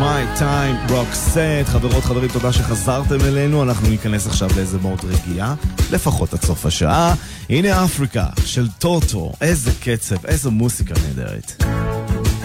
My Time, רוקסט. חברות, חברים, תודה שחזרתם אלינו. אנחנו ניכנס עכשיו לאיזה מוד רגיעה, לפחות עד סוף השעה. הנה אפריקה של טוטו, איזה קצב, איזה מוסיקה נהדרת.